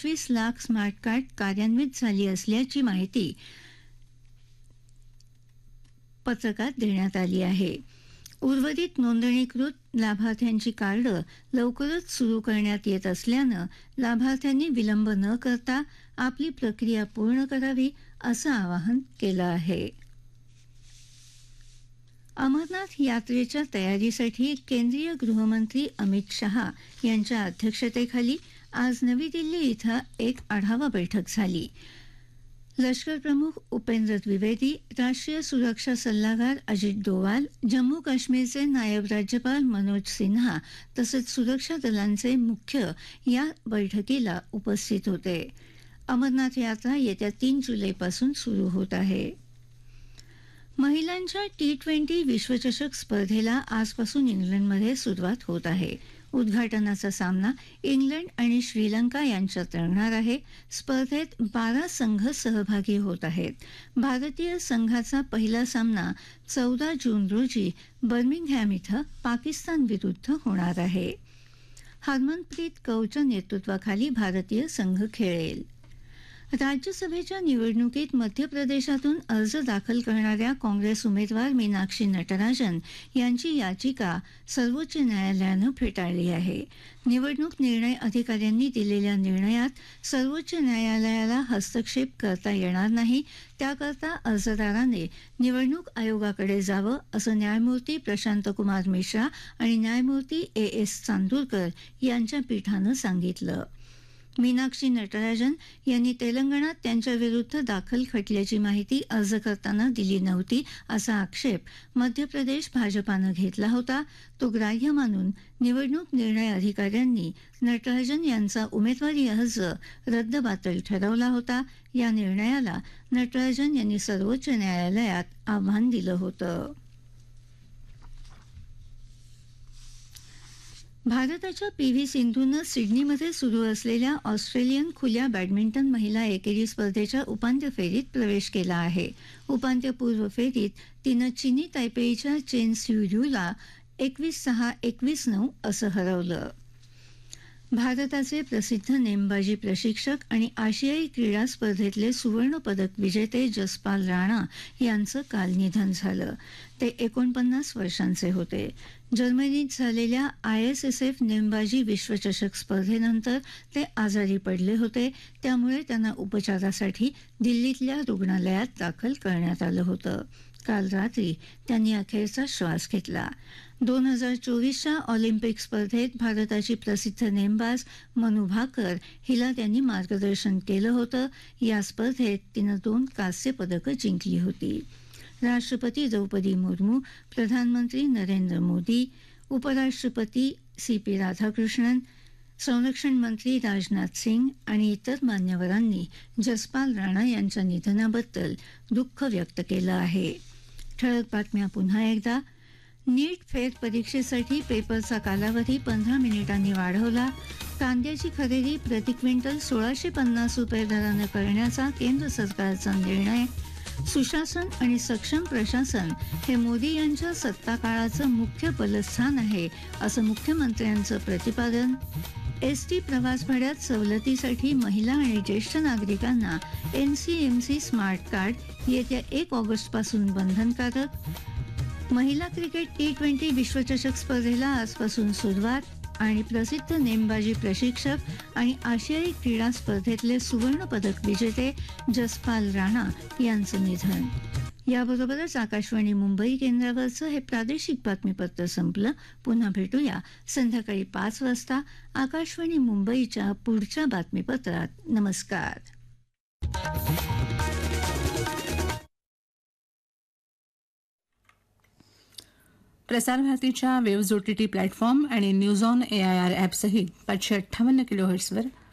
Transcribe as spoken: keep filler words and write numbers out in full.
पंचवीस lakh smart card कार्यान्वित झाली असल्याची माहिती पत्रकात देण्यात आली आहे. उर्वरित नोंदणीकृत लाभार्थ्यांची कार्ड लवकरच सुरू करण्यात येत असल्यानं लाभार्थ्यांनी विलंब न करता आपली प्रक्रिया पूर्ण करावी असं आवाहन केलं आहे. अमरनाथ यात्रेच्या तयारीसाठी केंद्रीय गृहमंत्री अमित शहा यांच्या अध्यक्षतेखाली आज नवी दिल्ली इथं एक आढावा बैठक झाली. लष्कर प्रमुख उपेंद्र द्विवेदी, राष्ट्रीय सुरक्षा सल्लागार अजित डोवाल, जम्मू काश्मीरचे नायब राज्यपाल मनोज सिन्हा तसंच सुरक्षा दलांचे मुख्य या बैठकीला उपस्थित होते. अमरनाथ यात्रा येत्या तीन जुलैपासून सुरू होत आहे. महिलांच्या टी ट्वेंटी विश्वचषक स्पर्धेला आजपासून इंग्लंडमध्ये सुरुवात होत आहे. उद्घाटनाचा सामना इंग्लंड आणि श्रीलंका यांच्यात रंगणार आहे. स्पर्धेत बारा संघ सहभागी होत आहेत. भारतीय संघाचा पहिला सामना चौदा जून रोजी बर्मिंगहॅम इथं पाकिस्तान विरुद्ध होणार आहे. हरमनप्रीत कौरच्या नेतृत्वाखाली भारतीय संघ खेळेल. राज्यसभेच्या निवडणुकीत मध्य प्रदेशातून अर्ज दाखल करणाऱ्या काँग्रेस उमेदवार मीनाक्षी नटराजन यांची याचिका सर्वोच्च न्यायालयानं फेटाळली आहे. निवडणूक निर्णय अधिकाऱ्यांनी दिलेल्या निर्णयात सर्वोच्च न्यायालयाला हस्तक्षेप करता येणार नाही, त्याकरता अर्जदाराने निवडणूक आयोगाकडे जावं असं न्यायमूर्ती प्रशांत कुमार मिश्रा आणि न्यायमूर्ती ए एस चांदूरकर यांच्या पीठानं सांगितलं. मीनाक्षी नटराजन यांनी तेलंगणात त्यांच्याविरुद्ध दाखल खटल्याची माहिती अर्ज करताना दिली नव्हती असा आक्षेप मध्य प्रदेश भाजपानं घेतला होता. तो ग्राह्य मानून निवडणूक निर्णय अधिकाऱ्यांनी नटराजन यांचा उमेदवारी अर्ज रद्दबातल ठरवला होता. या निर्णयाला नटराजन यांनी सर्वोच्च न्यायालयात आव्हान दिलं होतं. भारताच्या पी व्ही सिंधूनं सिडनीमध्ये सुरू असलेल्या ऑस्ट्रेलियन खुल्या बॅडमिंटन महिला एकेरी स्पर्धेच्या उपांत्य फेरीत प्रवेश केला आहे. उपांत्यपूर्व फेरीत तिनं चीनी तायपेईच्या चेन स्युड्यूला एकवीस सहा एकवीस नऊ असं हरवलं. भारताचे प्रसिद्ध नेमबाजी प्रशिक्षक आणि आशियाई क्रीडा स्पर्धेतले सुवर्णपदक विजेते जसपाल राणा यांचं काल निधन झालं. ते एकोणपन्नास वर्षांचे होते. जर्मनीत झालेल्या आय एस एस एफ नेमबाजी विश्वचषक स्पर्धेनंतर ते आजारी पडले होते. त्यामुळे त्यांना उपचारासाठी दिल्लीतल्या रुग्णालयात दाखल करण्यात आलं होतं. काल रात्री त्यांनी अखेरचा श्वास घेतला. दोन हजार चोवीसच्या ऑलिम्पिक स्पर्धेत भारताची प्रसिद्ध नेमबाज मनू भाकर हिला त्यांनी मार्गदर्शन केलं होतं. या स्पर्धेत तिनं दोन कांस्य पदकं जिंकली होती. राष्ट्रपती द्रौपदी मुर्मू, प्रधानमंत्री नरेंद्र मोदी, उपराष्ट्रपती सी पी राधाकृष्णन, संरक्षण मंत्री राजनाथ सिंग आणि इतर मान्यवरांनी जसपाल राणा यांच्या निधनाबद्दल दुःख व्यक्त केलं आहे. ठळक बातम्या पुन्हा एकदा. नीट फेर परीक्षेसाठी पेपरचा कालावधी पंधरा मिनिटांनी वाढवला. कांद्याची खरेदी प्रति क्विंटल सोळाशे पन्नास रुपये दरानं करण्याचा केंद्र सरकारचा निर्णय. सुशासन आणि सक्षम प्रशासन हे मोदी यांच्या सत्ताकाळाचं मुख्य बलस्थान आहे असं मुख्यमंत्र्यांचं प्रतिपादन. एस टी प्रवास भाड्यात सवलतीसाठी महिला आणि ज्येष्ठ नागरिकांना N C M C smart card येत्या एक ऑगस्टपासून बंधनकारक. महिला क्रिकेट टी ट्वेंटी विश्वचषक स्पर्धेला आजपासून सुरुवात. आणि प्रसिद्ध नेमबाजी प्रशिक्षक आणि आशियाई क्रीडा स्पर्धेतले सुवर्णपदक विजेते जसपाल राणा यांचं निधन. याबरोबरच आकाशवाणी मुंबई केंद्रावरचं हे प्रादेशिक बातमीपत्र संपलं. पुन्हा भेटूया संध्याकाळी पाच वाजता आकाशवाणी मुंबईच्या पुढच्या बातमीपत्रात. नमस्कार. प्रसार भारतीच्या waves O T T platform आणि news on A I R ॲपसहित पाचशे अठ्ठावन्न किलो हर्ट्सवर